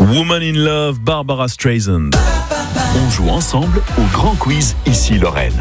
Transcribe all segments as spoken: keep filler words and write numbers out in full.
Woman in Love, Barbara Streisand. On joue ensemble au grand quiz Ici Lorraine.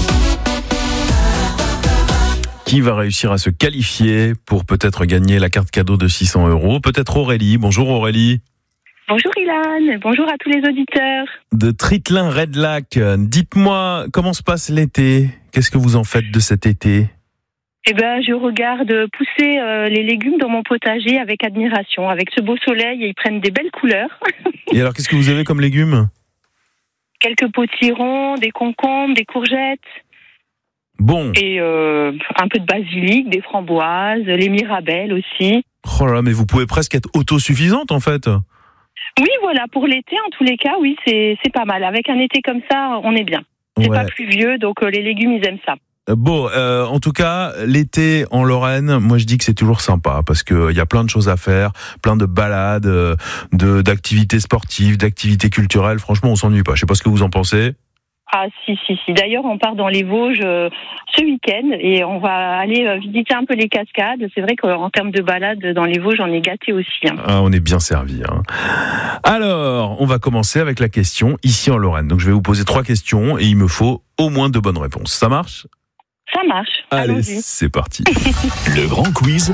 Qui va réussir à se qualifier pour peut-être gagner la carte cadeau de six cents euros? Peut-être Aurélie. Bonjour Aurélie. Bonjour Ilan, bonjour à tous les auditeurs. De Tritelin-Red-Lac, dites-moi, comment se passe l'été? Qu'est-ce que vous en faites de cet été? Eh ben, je regarde pousser euh, les légumes dans mon potager avec admiration. Avec ce beau soleil, ils prennent des belles couleurs. Et alors, qu'est-ce que vous avez comme légumes? Quelques potirons, des concombres, des courgettes. Bon. Et euh, un peu de basilic, des framboises, les mirabelles aussi. Oh là là, mais vous pouvez presque être autosuffisante en fait. Oui, voilà, pour l'été, en tous les cas, oui, c'est, c'est pas mal. Avec un été comme ça, on est bien. C'est Ouais. pas pluvieux, donc euh, les légumes, ils aiment ça. Bon, euh, en tout cas, l'été en Lorraine, moi je dis que c'est toujours sympa parce que il y a plein de choses à faire, plein de balades, euh, de d'activités sportives, d'activités culturelles. Franchement, on s'ennuie pas. Je sais pas ce que vous en pensez. Ah si, si, si. D'ailleurs, on part dans les Vosges euh, ce week-end et on va aller euh, visiter un peu les cascades. C'est vrai qu'en termes de balade dans les Vosges, on est gâtés aussi. Hein. Ah, on est bien servi. Hein. Alors, on va commencer avec la question ici en Lorraine. Donc, je vais vous poser trois questions et il me faut au moins deux bonnes réponses. Ça marche? Ça marche. Allez, Allons-y. c'est parti. Le grand quiz.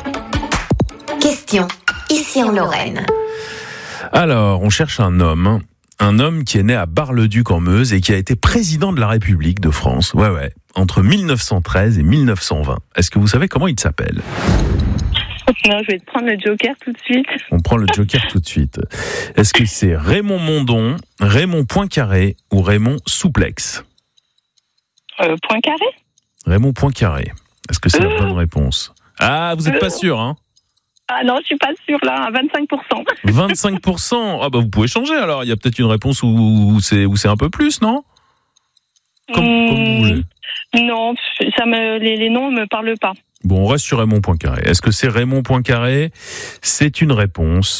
Question, ici en Lorraine. Alors, on cherche un homme. Un homme qui est né à Bar-le-Duc en Meuse et qui a été président de la République de France. Ouais, ouais. Entre mille neuf cent treize et mille neuf cent vingt. Est-ce que vous savez comment il s'appelle? Non, je vais te prendre le joker tout de suite. On prend le joker tout de suite. Est-ce que c'est Raymond Mondon, Raymond Poincaré ou Raymond Souplex? Euh, Poincaré? Raymond Poincaré. Est-ce que c'est Euh. la bonne réponse? Ah, vous n'êtes pas sûr, hein? Ah non, je suis pas sûre là, à vingt-cinq pour cent. vingt-cinq pour cent. Ah bah vous pouvez changer alors. Il y a peut-être une réponse où, où c'est où c'est un peu plus, non? Comme, Mmh, comme vous voulez. Non, ça me, les, les noms ne me parlent pas. Bon, on reste sur Raymond Poincaré. Est-ce que c'est Raymond Poincaré? C'est une réponse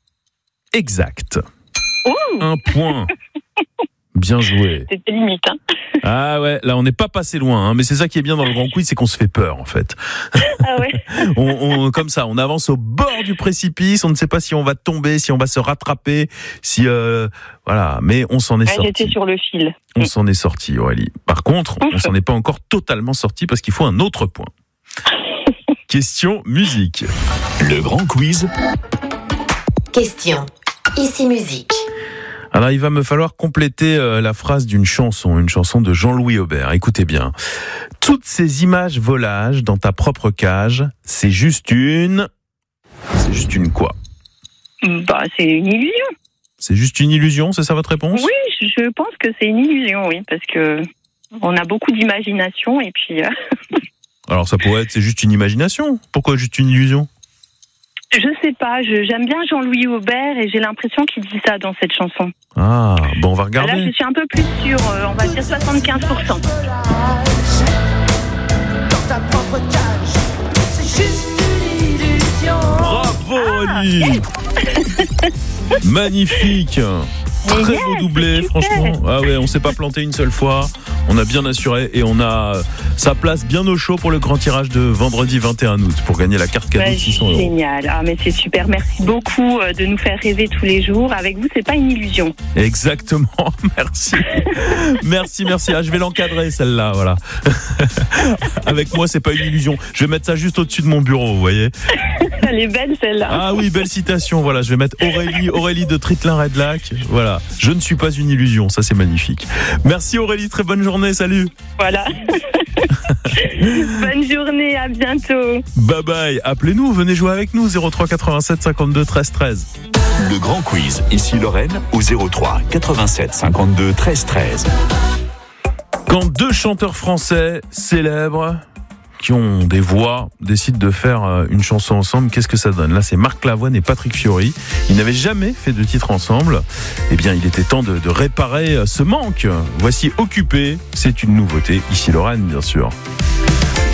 exacte. Ouh, Un point. Bien joué. c'était limite. Hein. Ah ouais, là on n'est pas passé loin, hein, mais c'est ça qui est bien dans le grand quiz, c'est qu'on se fait peur en fait. Ah ouais. on, on, comme ça, on avance au bord du précipice, on ne sait pas si on va tomber, si on va se rattraper, si euh, voilà, mais on s'en est Elle sorti. était sur le fil. On s'en est sorti, Aurélie. Par contre, on s'en est pas encore totalement sorti parce qu'il faut un autre point. Question musique. Le grand quiz. Question, ici musique. Alors, il va me falloir compléter euh, la phrase d'une chanson, une chanson de Jean-Louis Aubert. Écoutez bien. Toutes ces images volages dans ta propre cage, c'est juste une... C'est juste une quoi? Bah, c'est une illusion. C'est juste une illusion, c'est ça votre réponse? Oui, je pense que c'est une illusion, oui, parce que on a beaucoup d'imagination et puis euh, Alors, ça pourrait être, c'est juste une imagination. Pourquoi juste une illusion? je sais pas. Je, j'aime bien Jean-Louis Aubert et j'ai l'impression qu'il dit ça dans cette chanson. Ah, bon, on va Là, regarder. je suis un peu plus sûre. euh, on va dire soixante-quinze pour cent. Dans ta propre cage, c'est juste une illusion. Bravo, Aurélie. Magnifique. Très Yes, beau doublé, super. franchement. Ah ouais, on s'est pas planté une seule fois. On a bien assuré et on a euh, sa place bien au chaud pour le grand tirage de vendredi vingt et un août pour gagner la carte cadeau Bah, de six cents euros. génial. Ah, mais c'est super. Merci beaucoup euh, de nous faire rêver tous les jours. Avec vous, c'est pas une illusion. Exactement, merci. Merci, merci. Ah, je vais l'encadrer celle-là, voilà. Avec moi, c'est pas une illusion. Je vais mettre ça juste au-dessus de mon bureau, vous voyez. Elle est belle celle-là. Ah oui, belle citation, voilà. Je vais mettre Aurélie, Aurélie de Tritelin-Red-Lac. Voilà. Je ne suis pas une illusion, ça c'est magnifique. Merci Aurélie, très bonne journée, salut. Voilà. Bonne journée, à bientôt. Bye bye. Appelez-nous, venez jouer avec nous, zéro trois quatre-vingt-sept cinquante-deux treize treize. Le grand quiz Ici Lorraine au zéro trois quatre-vingt-sept cinquante-deux treize treize. Quand deux chanteurs français célèbres qui ont des voix décident de faire une chanson ensemble, qu'est-ce que ça donne? Là, c'est Marc Lavoine et Patrick Fiori. Ils n'avaient jamais fait de titre ensemble. Eh bien, il était temps de, de réparer ce manque. Voici Occupé. C'est une nouveauté. Ici Lorraine, bien sûr.